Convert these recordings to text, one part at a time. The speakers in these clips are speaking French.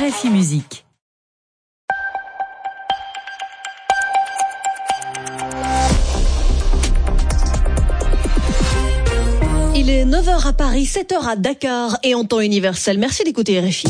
RFI Musique. Il est 9h à Paris, 7h à Dakar et en temps universel. Merci d'écouter RFI.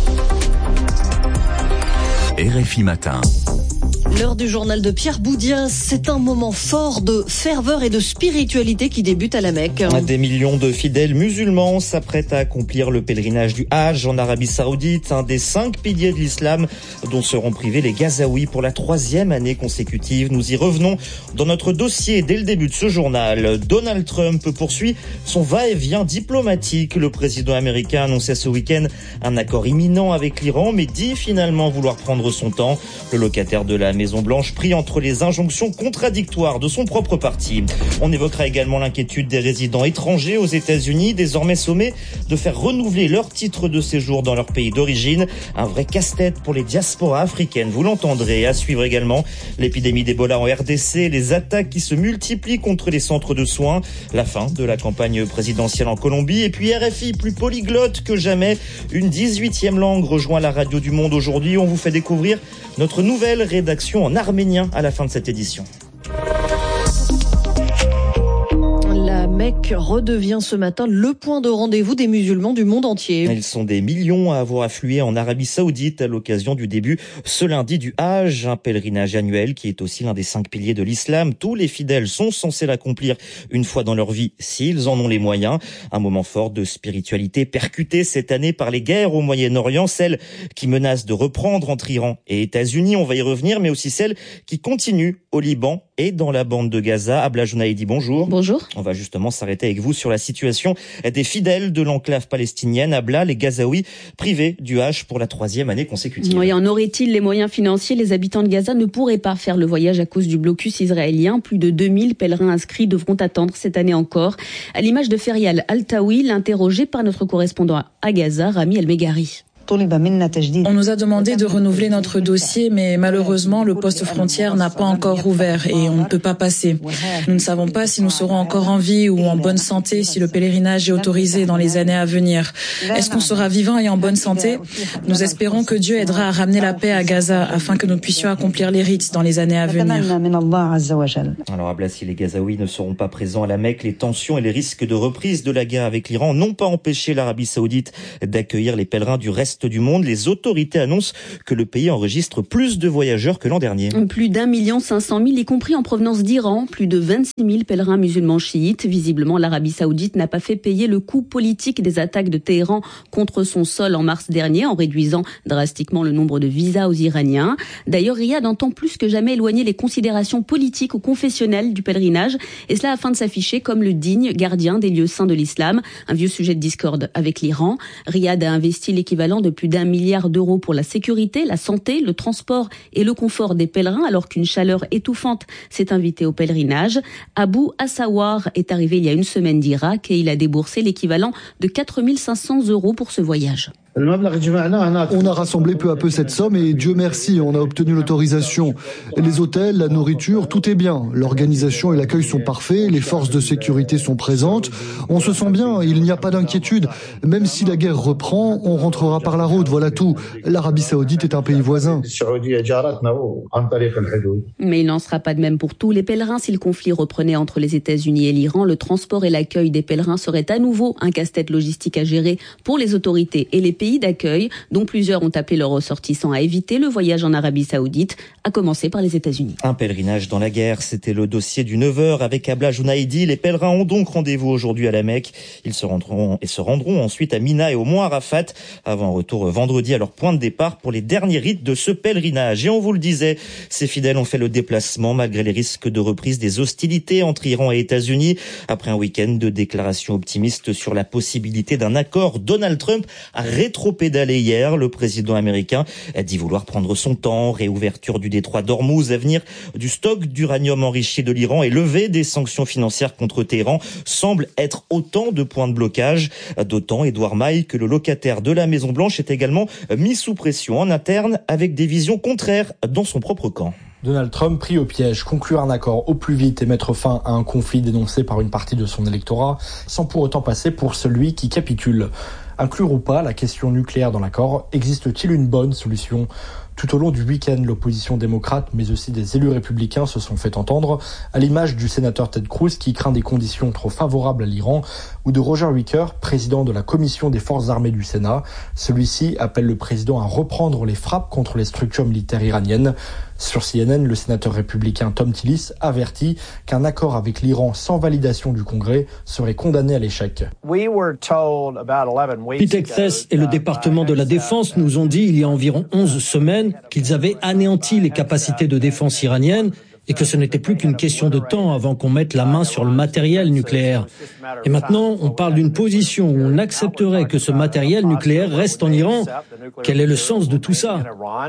RFI Matin. L'heure du journal de Pierre Boudias, c'est un moment fort de ferveur et de spiritualité qui débute à la Mecque. Des millions de fidèles musulmans s'apprêtent à accomplir le pèlerinage du Hajj en Arabie Saoudite, un des 5 piliers de l'islam dont seront privés les Gazaouis pour la 3e année consécutive. Nous y revenons dans notre dossier dès le début de ce journal. Donald Trump poursuit son va-et-vient diplomatique. Le président américain annonçait ce week-end un accord imminent avec l'Iran, mais dit finalement vouloir prendre son temps. Le locataire de la Maison-Blanche pris entre les injonctions contradictoires de son propre parti. On évoquera également l'inquiétude des résidents étrangers aux États-Unis, désormais sommés de faire renouveler leur titre de séjour dans leur pays d'origine. Un vrai casse-tête pour les diasporas africaines, vous l'entendrez. À suivre également l'épidémie d'Ebola en RDC, les attaques qui se multiplient contre les centres de soins, la fin de la campagne présidentielle en Colombie, et puis RFI plus polyglotte que jamais. Une 18e langue rejoint la radio du monde aujourd'hui. On vous fait découvrir notre nouvelle rédaction en arménien à la fin de cette édition. La Mecque redevient ce matin le point de rendez-vous des musulmans du monde entier. Ils sont des millions à avoir afflué en Arabie Saoudite à l'occasion du début ce lundi du Hajj, un pèlerinage annuel qui est aussi l'un des 5 piliers de l'islam. Tous les fidèles sont censés l'accomplir une fois dans leur vie s'ils en ont les moyens. Un moment fort de spiritualité percuté cette année par les guerres au Moyen-Orient, celles qui menacent de reprendre entre Iran et États-Unis, on va y revenir, mais aussi celles qui continuent au Liban et dans la bande de Gaza. Abla Jounaïdi, bonjour. Bonjour. On va justement s'arrêter avec vous sur la situation des fidèles de l'enclave palestinienne. Abla, les Gazaouis privés du Hajj pour la 3e année consécutive. Oui, en aurait-il les moyens financiers, les habitants de Gaza ne pourraient pas faire le voyage à cause du blocus israélien. Plus de 2000 pèlerins inscrits devront attendre cette année encore. À l'image de Ferial Altaoui, interrogé par notre correspondant à Gaza, Rami El-Megari. On nous a demandé de renouveler notre dossier, mais malheureusement, le poste frontière n'a pas encore ouvert et on ne peut pas passer. Nous ne savons pas si nous serons encore en vie ou en bonne santé si le pèlerinage est autorisé dans les années à venir. Est-ce qu'on sera vivant et en bonne santé? Nous espérons que Dieu aidera à ramener la paix à Gaza afin que nous puissions accomplir les rites dans les années à venir. Alors Abla, si les Gazaouis ne seront pas présents à la Mecque, les tensions et les risques de reprise de la guerre avec l'Iran n'ont pas empêché l'Arabie Saoudite d'accueillir les pèlerins du reste du monde. Les autorités annoncent que le pays enregistre plus de voyageurs que l'an dernier. Plus d'1 500 000, y compris en provenance d'Iran. Plus de 26 000 pèlerins musulmans chiites. Visiblement, l'Arabie Saoudite n'a pas fait payer le coût politique des attaques de Téhéran contre son sol en mars dernier, en réduisant drastiquement le nombre de visas aux Iraniens. D'ailleurs, Riyad entend plus que jamais éloigner les considérations politiques ou confessionnelles du pèlerinage, et cela afin de s'afficher comme le digne gardien des lieux saints de l'islam. Un vieux sujet de discorde avec l'Iran. Riyad a investi l'équivalent de plus d'1 milliard d'euros pour la sécurité, la santé, le transport et le confort des pèlerins, alors qu'une chaleur étouffante s'est invitée au pèlerinage. Abou Assawar est arrivé il y a une semaine d'Irak et il a déboursé l'équivalent de 4 500 € pour ce voyage. On a rassemblé peu à peu cette somme et Dieu merci, on a obtenu l'autorisation. Les hôtels, la nourriture, tout est bien. L'organisation et l'accueil sont parfaits, les forces de sécurité sont présentes. On se sent bien, il n'y a pas d'inquiétude. Même si la guerre reprend, on rentrera par la route, voilà tout. L'Arabie Saoudite est un pays voisin. Mais il n'en sera pas de même pour tous les pèlerins. Si le conflit reprenait entre les États-Unis et l'Iran, le transport et l'accueil des pèlerins seraient à nouveau un casse-tête logistique à gérer pour les autorités et les pays d'accueil, dont plusieurs ont appelé leurs ressortissants à éviter le voyage en Arabie Saoudite, à commencer par les États-Unis. Un pèlerinage dans la guerre, c'était le dossier du 9h avec Abla Jounaïdi. Les pèlerins ont donc rendez-vous aujourd'hui à la Mecque. Ils se rendront ensuite à Mina et au Mont Arafat avant un retour vendredi à leur point de départ pour les derniers rites de ce pèlerinage. Et on vous le disait, ces fidèles ont fait le déplacement malgré les risques de reprise des hostilités entre Iran et États-Unis. Après un week-end de déclarations optimistes sur la possibilité d'un accord, Donald Trump a rétropédalé hier. Le président américain a dit vouloir prendre son temps, réouverture du détroit d'Ormuz, avenir du stock d'uranium enrichi de l'Iran et levée des sanctions financières contre Téhéran semblent être autant de points de blocage. D'autant, Edouard Maille, que le locataire de la Maison-Blanche est également mis sous pression en interne avec des visions contraires dans son propre camp. Donald Trump pris au piège, conclure un accord au plus vite et mettre fin à un conflit dénoncé par une partie de son électorat, sans pour autant passer pour celui qui capitule. Inclure ou pas la question nucléaire dans l'accord, existe-t-il une bonne solution ? Tout au long du week-end, l'opposition démocrate, mais aussi des élus républicains se sont fait entendre, à l'image du sénateur Ted Cruz qui craint des conditions trop favorables à l'Iran, ou de Roger Wicker, président de la commission des forces armées du Sénat. Celui-ci appelle le président à reprendre les frappes contre les structures militaires iraniennes. Sur CNN, le sénateur républicain Tom Tillis avertit qu'un accord avec l'Iran sans validation du Congrès serait condamné à l'échec. Texas et le département de la Défense nous ont dit il y a environ 11 semaines qu'ils avaient anéanti les capacités de défense iraniennes et que ce n'était plus qu'une question de temps avant qu'on mette la main sur le matériel nucléaire. Et maintenant, on parle d'une position où on accepterait que ce matériel nucléaire reste en Iran. Quel est le sens de tout ça ?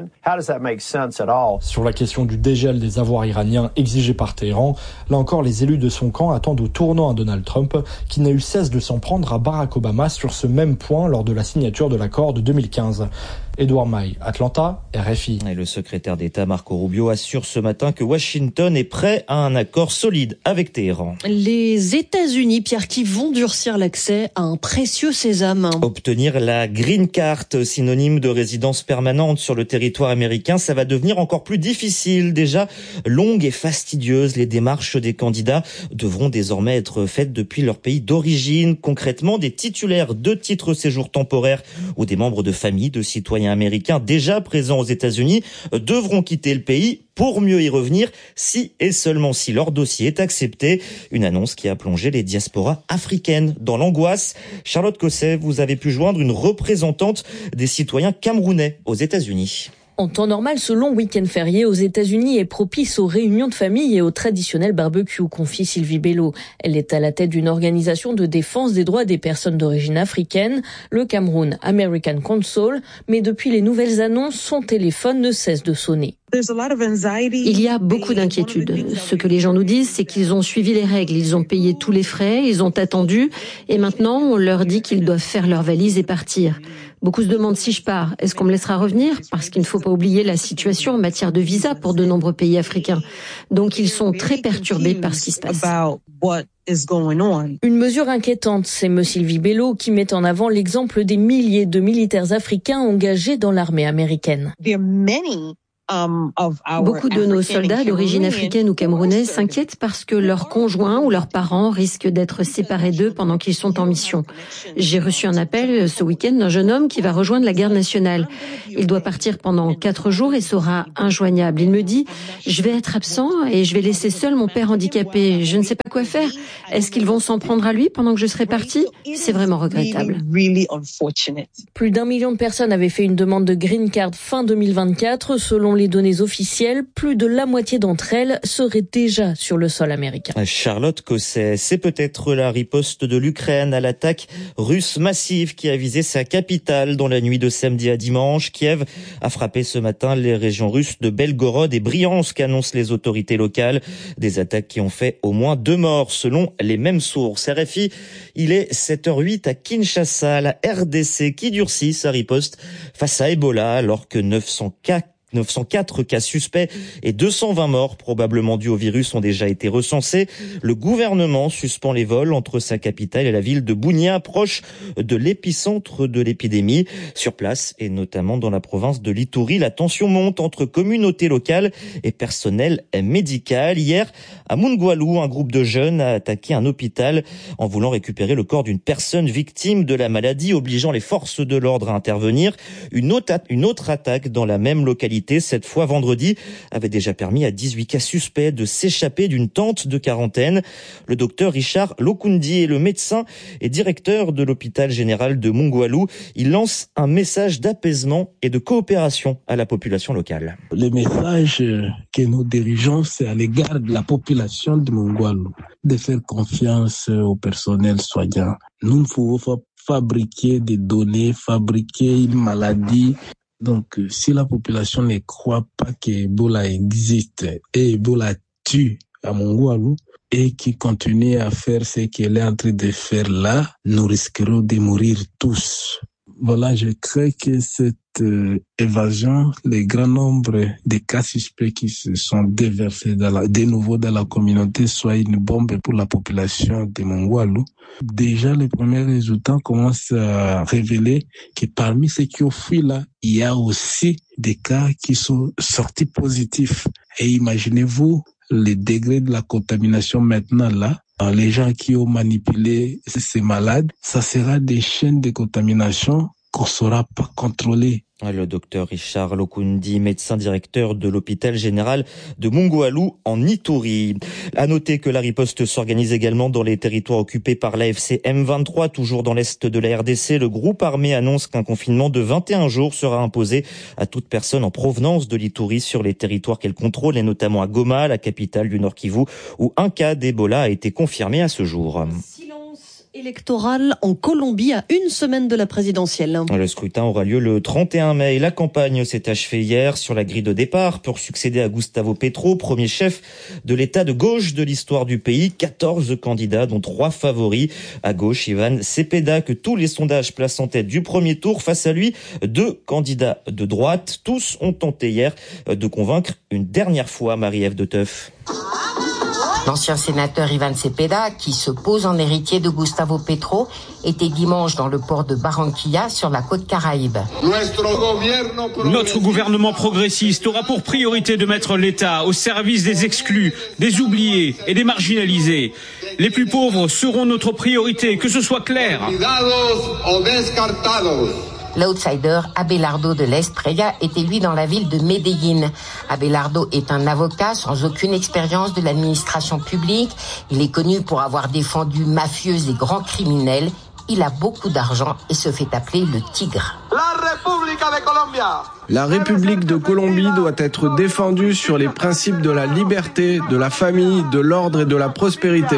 Sur la question du dégel des avoirs iraniens exigé par Téhéran, là encore les élus de son camp attendent au tournant à Donald Trump, qui n'a eu cesse de s'en prendre à Barack Obama sur ce même point lors de la signature de l'accord de 2015. Edouard Maille, Atlanta, RFI. Et le secrétaire d'État Marco Rubio assure ce matin que Washington est prêt à un accord solide avec Téhéran. Les États-Unis, Pierre, qui vont durcir l'accès à un précieux sésame. Obtenir la Green Card, synonyme de résidence permanente sur le territoire américain, ça va devenir encore plus difficile. Déjà longues et fastidieuses, les démarches des candidats devront désormais être faites depuis leur pays d'origine. Concrètement, des titulaires de titres séjour temporaires ou des membres de familles de citoyens américains déjà présents aux États-Unis devront quitter le pays pour mieux y revenir si et seulement si leur dossier est accepté. Une annonce qui a plongé les diasporas africaines dans l'angoisse. Charlotte Cosset, vous avez pu joindre une représentante des citoyens camerounais aux États-Unis. En temps normal, ce long week-end férié aux États-Unis est propice aux réunions de famille et au traditionnel barbecue, confie Sylvie Bello. Elle est à la tête d'une organisation de défense des droits des personnes d'origine africaine, le Cameroun American Council, mais depuis les nouvelles annonces, son téléphone ne cesse de sonner. Il y a beaucoup d'inquiétudes. Ce que les gens nous disent, c'est qu'ils ont suivi les règles, ils ont payé tous les frais, ils ont attendu, et maintenant on leur dit qu'ils doivent faire leurs valises et partir. Beaucoup se demandent si je pars, est-ce qu'on me laissera revenir ? Parce qu'il ne faut pas oublier la situation en matière de visa pour de nombreux pays africains. Donc ils sont très perturbés par ce qui se passe. Une mesure inquiétante, c'est Sylvie Bello qui met en avant l'exemple des milliers de militaires africains engagés dans l'armée américaine. Beaucoup de nos soldats d'origine africaine ou camerounaise s'inquiètent parce que leurs conjoints ou leurs parents risquent d'être séparés d'eux pendant qu'ils sont en mission. J'ai reçu un appel ce week-end d'un jeune homme qui va rejoindre la garde nationale. Il doit partir pendant 4 jours et sera injoignable. Il me dit « Je vais être absent et je vais laisser seul mon père handicapé. Je ne sais pas quoi faire. Est-ce qu'ils vont s'en prendre à lui pendant que je serai partie ? C'est vraiment regrettable. » Plus d'1 million de personnes avaient fait une demande de Green Card fin 2024. Selon les données officielles, plus de la moitié d'entre elles seraient déjà sur le sol américain. Charlotte Cosset, c'est peut-être la riposte de l'Ukraine à l'attaque russe massive qui a visé sa capitale dans la nuit de samedi à dimanche. Kiev a frappé ce matin les régions russes de Belgorod et Briansk, annoncent les autorités locales. Des attaques qui ont fait au moins 2 morts selon les mêmes sources. RFI, il est 7h08 à Kinshasa, la RDC qui durcit sa riposte face à Ebola alors que 904 cas suspects et 220 morts probablement dus au virus ont déjà été recensés. Le gouvernement suspend les vols entre sa capitale et la ville de Bunia, proche de l'épicentre de l'épidémie. Sur place et notamment dans la province de l'Ituri, la tension monte entre communautés locales et personnel médical. Hier, à Mungwalu, un groupe de jeunes a attaqué un hôpital en voulant récupérer le corps d'une personne victime de la maladie, obligeant les forces de l'ordre à intervenir. Une autre attaque dans la même localité, cette fois vendredi, avait déjà permis à 18 cas suspects de s'échapper d'une tente de quarantaine. Le docteur Richard Lokundi est le médecin et directeur de l'hôpital général de Mungwalu. Il lance un message d'apaisement et de coopération à la population locale. Le message que nous dirigeons, c'est à l'égard de la population de Mungwalu, de faire confiance au personnel soignant. Nous ne pouvons pas fabriquer des données, fabriquer une maladie. Donc, si la population ne croit pas qu'Ebola existe et Ebola tue à Mungwalu et qui continue à faire ce qu'elle est en train de faire là, nous risquerons de mourir tous. Voilà, je crains que cette évasion, le grand nombre de cas suspects qui se sont déversés de nouveau dans la communauté soit une bombe pour la population de Mongwalu. Déjà, les premiers résultats commencent à révéler que parmi ceux qui ont fui là, il y a aussi des cas qui sont sortis positifs. Et imaginez-vous le degré de la contamination maintenant là. Les gens qui ont manipulé ces malades, ça sera des chaînes de contamination qu'on ne saura pas contrôler. Le docteur Richard Lokundi, médecin directeur de l'hôpital général de Mongwalu en Ituri. À noter que la riposte s'organise également dans les territoires occupés par l'AFC M23, toujours dans l'est de la RDC. Le groupe armé annonce qu'un confinement de 21 jours sera imposé à toute personne en provenance de l'Ituri sur les territoires qu'elle contrôle, et notamment à Goma, la capitale du Nord Kivu, où un cas d'Ebola a été confirmé à ce jour. Électorale en Colombie à une semaine de la présidentielle. Le scrutin aura lieu le 31 mai. La campagne s'est achevée hier sur la grille de départ pour succéder à Gustavo Petro, premier chef de l'État de gauche de l'histoire du pays. 14 candidats, dont 3 favoris. À gauche, Ivan Cepeda, que tous les sondages placent en tête du premier tour. Face à lui, 2 candidats de droite. Tous ont tenté hier de convaincre une dernière fois Marie-Ève de Teuf. L'ancien sénateur Ivan Cepeda, qui se pose en héritier de Gustavo Petro, était dimanche dans le port de Barranquilla sur la côte Caraïbe. Notre gouvernement progressiste aura pour priorité de mettre l'État au service des exclus, des oubliés et des marginalisés. Les plus pauvres seront notre priorité, que ce soit clair. L'outsider Abelardo de l'Esprella était lui dans la ville de Medellín. Abelardo est un avocat sans aucune expérience de l'administration publique. Il est connu pour avoir défendu mafieux et grands criminels. Il a beaucoup d'argent et se fait appeler le Tigre. La République de Colombie doit être défendue sur les principes de la liberté, de la famille, de l'ordre et de la prospérité.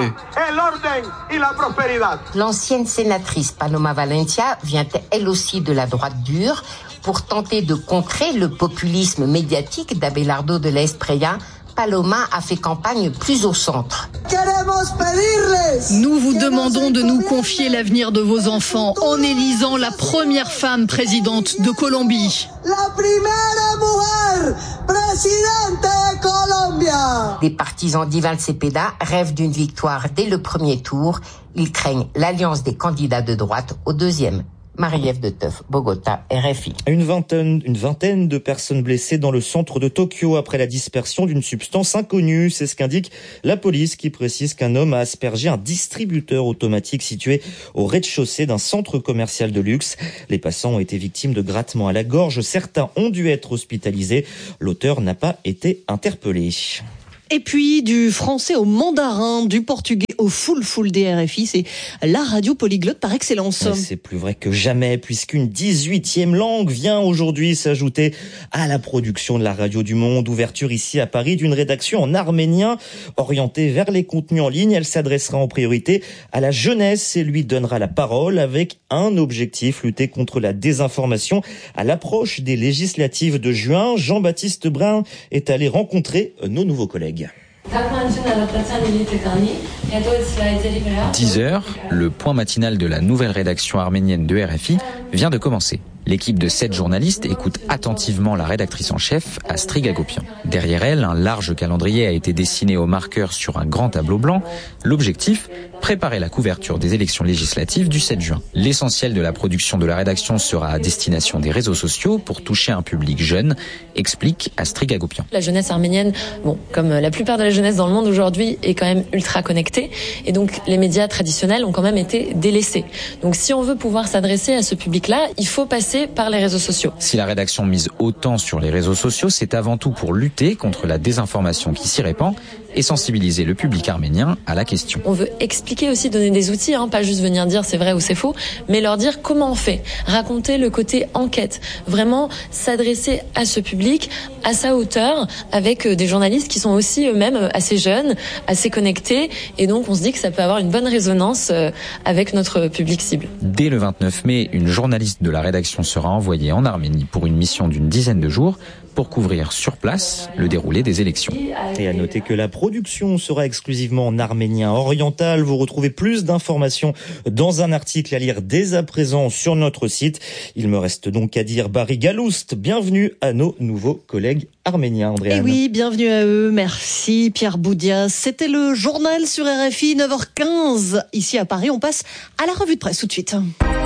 L'ancienne sénatrice Paloma Valencia vient elle aussi de la droite dure pour tenter de contrer le populisme médiatique d'Abelardo de l'Esprella. Paloma a fait campagne plus au centre. Nous vous demandons de nous confier l'avenir de vos enfants en élisant la première femme présidente de Colombie. La primera mujer presidente de Colombia. Des partisans d'Ivan Cepeda rêvent d'une victoire dès le premier tour. Ils craignent l'alliance des candidats de droite au deuxième. Marie-Ève de Teuf, Bogota, RFI. Une vingtaine de personnes blessées dans le centre de Tokyo après la dispersion d'une substance inconnue. C'est ce qu'indique la police, qui précise qu'un homme a aspergé un distributeur automatique situé au rez-de-chaussée d'un centre commercial de luxe. Les passants ont été victimes de grattements à la gorge. Certains ont dû être hospitalisés. L'auteur n'a pas été interpellé. Et puis, du français au mandarin, du portugais au full des RFI, c'est la radio polyglotte par excellence. Mais c'est plus vrai que jamais, puisqu'une 18e langue vient aujourd'hui s'ajouter à la production de la radio du monde. Ouverture ici à Paris d'une rédaction en arménien orientée vers les contenus en ligne. Elle s'adressera en priorité à la jeunesse et lui donnera la parole avec un objectif, lutter contre la désinformation. À l'approche des législatives de juin, Jean-Baptiste Brun est allé rencontrer nos nouveaux collègues. 10h, le point matinal de la nouvelle rédaction arménienne de RFI vient de commencer. L'équipe de 7 journalistes écoute attentivement la rédactrice en chef, Astrid Agopian. Derrière elle, un large calendrier a été dessiné au marqueur sur un grand tableau blanc. L'objectif, préparer la couverture des élections législatives du 7 juin. L'essentiel de la production de la rédaction sera à destination des réseaux sociaux pour toucher un public jeune, explique Astrid Agopian. La jeunesse arménienne, comme la plupart de la jeunesse dans le monde aujourd'hui, est quand même ultra connectée. Et donc, les médias traditionnels ont quand même été délaissés. Donc, si on veut pouvoir s'adresser à ce public-là, il faut passer par les réseaux sociaux. Si la rédaction mise autant sur les réseaux sociaux, c'est avant tout pour lutter contre la désinformation qui s'y répand et sensibiliser le public arménien à la question. On veut expliquer aussi, donner des outils, pas juste venir dire c'est vrai ou c'est faux, mais leur dire comment on fait, raconter le côté enquête, vraiment s'adresser à ce public, à sa hauteur, avec des journalistes qui sont aussi eux-mêmes assez jeunes, assez connectés, et donc on se dit que ça peut avoir une bonne résonance avec notre public cible. Dès le 29 mai, une journaliste de la rédaction sera envoyée en Arménie pour une mission d'une dizaine de jours pour couvrir sur place le déroulé des élections. Et à noter que la production sera exclusivement en arménien oriental. Vous retrouvez plus d'informations dans un article à lire dès à présent sur notre site. Il me reste donc à dire Barry Galoust, bienvenue à nos nouveaux collègues arméniens, Andréane. Et oui, bienvenue à eux. Merci Pierre Boudias. C'était le journal sur RFI, 9h15. Ici à Paris, on passe à la revue de presse tout de suite.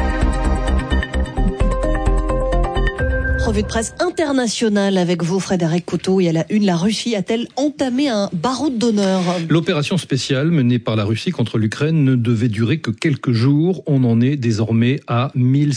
Revue de presse internationale avec vous, Frédéric Couteau. Et à la une, la Russie a-t-elle entamé un baroud d'honneur ? L'opération spéciale menée par la Russie contre l'Ukraine ne devait durer que quelques jours. On en est désormais à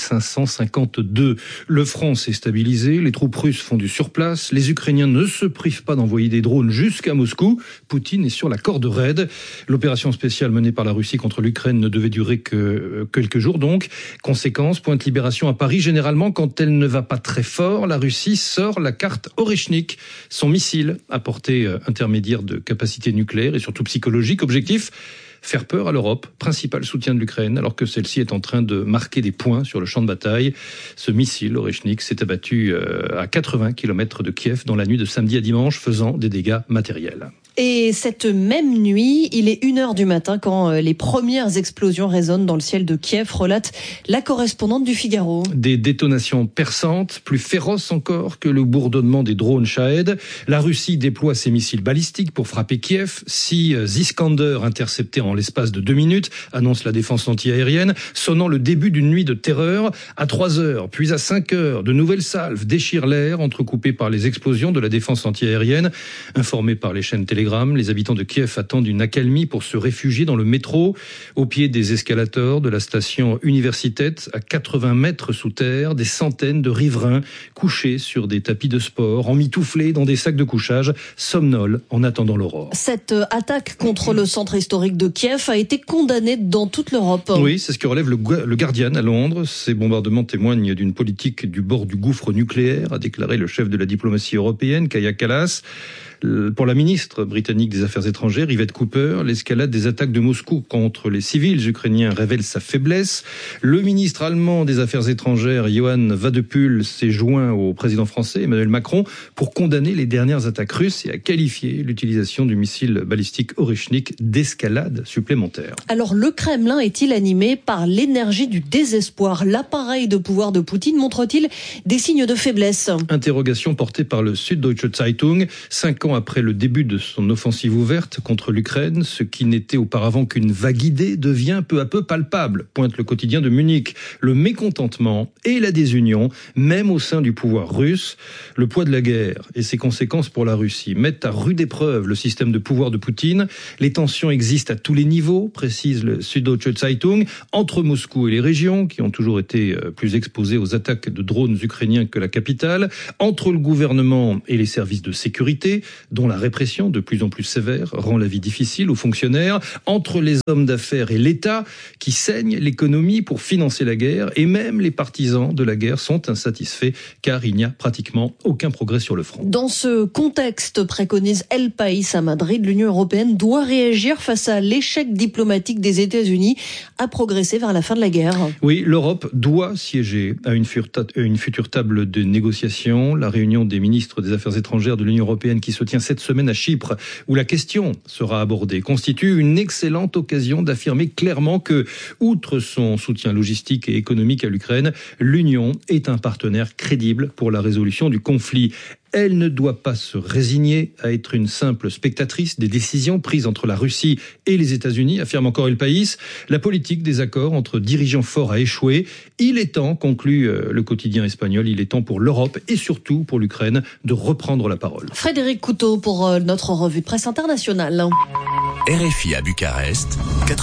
1552. Le front s'est stabilisé, les troupes russes font du surplace, les Ukrainiens ne se privent pas d'envoyer des drones jusqu'à Moscou. Poutine est sur la corde raide. L'opération spéciale menée par la Russie contre l'Ukraine ne devait durer que quelques jours donc. Conséquence, point de libération à Paris. Généralement, quand elle ne va pas très fort, la Russie sort la carte Oreshnik, son missile à portée intermédiaire de capacité nucléaire et surtout psychologique. Objectif, faire peur à l'Europe, principal soutien de l'Ukraine, alors que celle-ci est en train de marquer des points sur le champ de bataille. Ce missile Oreshnik s'est abattu à 80 km de Kiev dans la nuit de samedi à dimanche, faisant des dégâts matériels. Et cette même nuit, il est 1h du matin quand les premières explosions résonnent dans le ciel de Kiev, relate la correspondante du Figaro. Des détonations perçantes, plus féroces encore que le bourdonnement des drones Shahed. La Russie déploie ses missiles balistiques pour frapper Kiev. 6 Iskander interceptés en l'espace de 2 minutes, annonce la défense antiaérienne, sonnant le début d'une nuit de terreur. À 3h, puis à 5h, de nouvelles salves déchirent l'air, entrecoupées par les explosions de la défense antiaérienne. Informés par les chaînes Telegram, les habitants de Kiev attendent une accalmie pour se réfugier dans le métro, au pied des escalators de la station Universität, à 80 mètres sous terre. Des centaines de riverains couchés sur des tapis de sport, emmitouflés dans des sacs de couchage, somnolent en attendant l'aurore. Cette attaque contre le centre historique de Kiev a été condamnée dans toute l'Europe. Oui, c'est ce que relève le Guardian à Londres. Ces bombardements témoignent d'une politique du bord du gouffre nucléaire, a déclaré le chef de la diplomatie européenne, Kaja Kallas. Pour la ministre britannique des Affaires étrangères, Yvette Cooper, l'escalade des attaques de Moscou contre les civils ukrainiens révèle sa faiblesse. Le ministre allemand des Affaires étrangères, Johann Wadephul, s'est joint au président français, Emmanuel Macron, pour condamner les dernières attaques russes et a qualifié l'utilisation du missile balistique Oreshnik d'escalade supplémentaire. Alors, le Kremlin est-il animé par l'énergie du désespoir ? L'appareil de pouvoir de Poutine montre-t-il des signes de faiblesse ? Interrogation portée par le Süddeutsche Zeitung. 5 ans après le début de son offensive ouverte contre l'Ukraine, ce qui n'était auparavant qu'une vague idée devient peu à peu palpable, pointe le quotidien de Munich. Le mécontentement et la désunion, même au sein du pouvoir russe. Le poids de la guerre et ses conséquences pour la Russie mettent à rude épreuve le système de pouvoir de Poutine. Les tensions existent à tous les niveaux, précise le Süddeutsche Zeitung, entre Moscou et les régions, qui ont toujours été plus exposées aux attaques de drones ukrainiens que la capitale, entre le gouvernement et les services de sécurité, dont la répression de plus en plus sévère rend la vie difficile aux fonctionnaires, entre les hommes d'affaires et l'État qui saignent l'économie pour financer la guerre, et même les partisans de la guerre sont insatisfaits car il n'y a pratiquement aucun progrès sur le front. Dans ce contexte, préconise El País à Madrid, l'Union européenne doit réagir face à l'échec diplomatique des États-Unis à progresser vers la fin de la guerre. Oui, l'Europe doit siéger à une future table de négociation. La réunion des ministres des Affaires étrangères de l'Union européenne qui se tient cette semaine à Chypre, où la question sera abordée, constitue une excellente occasion d'affirmer clairement que, outre son soutien logistique et économique à l'Ukraine, l'Union est un partenaire crédible pour la résolution du conflit. Elle ne doit pas se résigner à être une simple spectatrice des décisions prises entre la Russie et les États-Unis, affirme encore El País. La politique des accords entre dirigeants forts a échoué. Il est temps, conclut le quotidien espagnol, il est temps pour l'Europe et surtout pour l'Ukraine de reprendre la parole. Frédéric Couteau pour notre revue de presse internationale. RFI à Bucarest,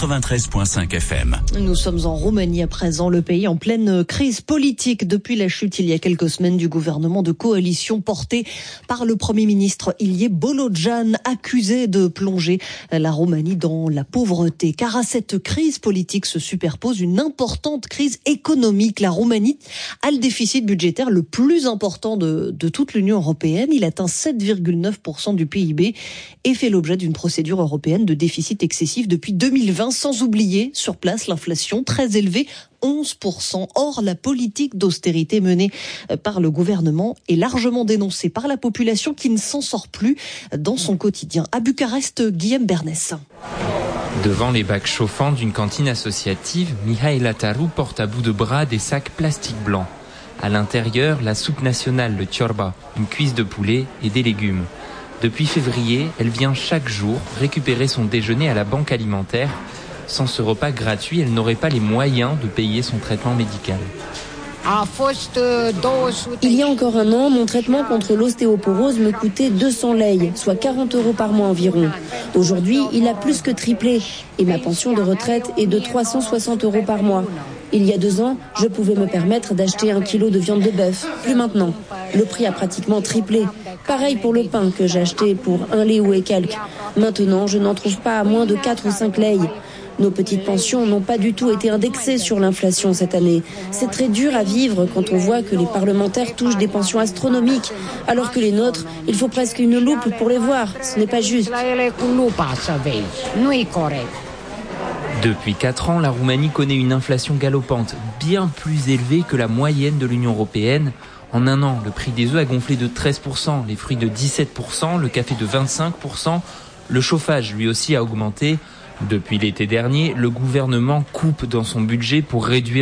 93.5 FM. Nous sommes en Roumanie à présent, le pays en pleine crise politique depuis la chute il y a quelques semaines du gouvernement de coalition porté par le Premier ministre Ilie Bolojan, accusé de plonger la Roumanie dans la pauvreté. Car à cette crise politique se superpose une importante crise économique. La Roumanie a le déficit budgétaire le plus important de toute l'Union européenne. Il atteint 7,9% du PIB et fait l'objet d'une procédure européenne de déficit excessif depuis 2020, sans oublier sur place l'inflation très élevée, 11%. Or, la politique d'austérité menée par le gouvernement est largement dénoncée par la population qui ne s'en sort plus dans son quotidien. À Bucarest, Guillaume Bernès. Devant les bacs chauffants d'une cantine associative, Mihaela Taru porte à bout de bras des sacs plastiques blancs. À l'intérieur, la soupe nationale, le ciorba, une cuisse de poulet et des légumes. Depuis février, elle vient chaque jour récupérer son déjeuner à la banque alimentaire. Sans ce repas gratuit, elle n'aurait pas les moyens de payer son traitement médical. Il y a encore un an, mon traitement contre l'ostéoporose me coûtait 200 lei, soit 40 € par mois environ. Aujourd'hui, il a plus que triplé et ma pension de retraite est de 360 € par mois. Il y a 2 ans, je pouvais me permettre d'acheter 1 kilo de viande de bœuf. Plus maintenant. Le prix a pratiquement triplé. Pareil pour le pain que j'achetais pour 1 leu et quelques. Maintenant, je n'en trouve pas à moins de 4 ou 5 lei. Nos petites pensions n'ont pas du tout été indexées sur l'inflation cette année. C'est très dur à vivre quand on voit que les parlementaires touchent des pensions astronomiques, alors que les nôtres, il faut presque une loupe pour les voir. Ce n'est pas juste. Depuis 4 ans, la Roumanie connaît une inflation galopante, bien plus élevée que la moyenne de l'Union européenne. En un an, le prix des œufs a gonflé de 13%, les fruits de 17%, le café de 25%. Le chauffage, lui aussi, a augmenté. Depuis l'été dernier, le gouvernement coupe dans son budget pour réduire